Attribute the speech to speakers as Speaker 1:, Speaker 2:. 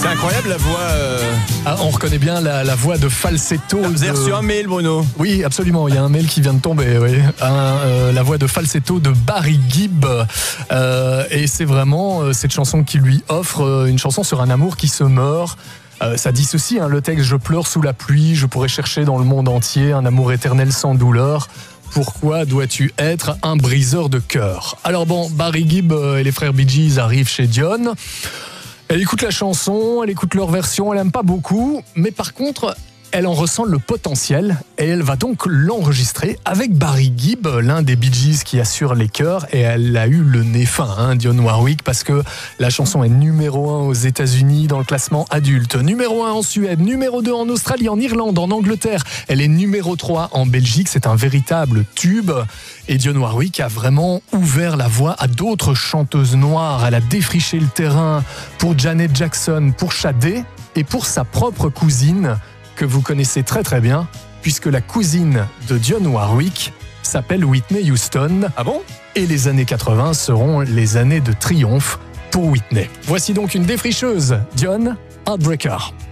Speaker 1: C'est incroyable la voix.
Speaker 2: Ah, on reconnaît bien la voix de falsetto.
Speaker 1: Vous avez reçu un mail, Bruno?
Speaker 2: Oui, absolument. Il y a un mail qui vient de tomber. Oui. La voix de falsetto de Barry Gibb. Et c'est vraiment cette chanson qui lui offre une chanson sur un amour qui se meurt. Ça dit ceci, le texte: je pleure sous la pluie, je pourrais chercher dans le monde entier un amour éternel sans douleur. Pourquoi dois-tu être un briseur de cœur? Alors bon, Barry Gibb et les frères Bee Gees arrivent chez Dion. Elle écoute la chanson, elle écoute leur version, elle aime pas beaucoup, mais par contre, elle en ressent le potentiel et elle va donc l'enregistrer avec Barry Gibb, l'un des Bee Gees qui assure les chœurs, et elle a eu le nez fin, Dionne Warwick, parce que la chanson est numéro 1 aux États-Unis dans le classement adulte, numéro 1 en Suède, numéro 2 en Australie, en Irlande, en Angleterre, elle est numéro 3 en Belgique, c'est un véritable tube. Et Dionne Warwick a vraiment ouvert la voie à d'autres chanteuses noires, elle a défriché le terrain pour Janet Jackson, pour Sade et pour sa propre cousine, que vous connaissez très très bien, puisque la cousine de Dionne Warwick s'appelle Whitney Houston.
Speaker 1: Ah bon?
Speaker 2: Et les années 80 seront les années de triomphe pour Whitney. Voici donc une défricheuse, Dionne, Heartbreaker.